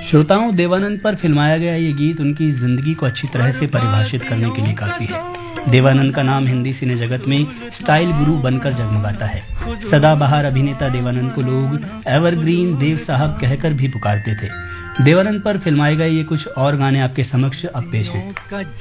श्रोताओं, देवानंद पर फिल्माया गया ये गीत उनकी जिंदगी को अच्छी तरह से परिभाषित करने के लिए काफी है। देवानंद का नाम हिंदी सिने जगत में स्टाइल गुरु बनकर जगमगाता है। सदाबहार अभिनेता देवानंद को लोग एवरग्रीन देव साहब कहकर भी पुकारते थे। देवानंद पर फिल्माए गए ये कुछ और गाने आपके समक्ष अब पेश हैं।